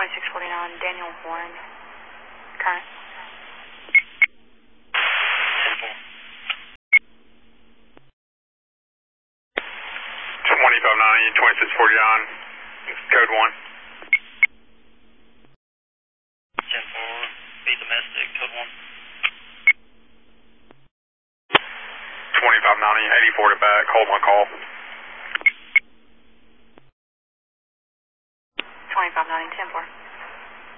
2649, Daniel Horn. Current. 2590, 2649, code 1. 10-4, be domestic, code 1. 2590, 84 to back, hold my call.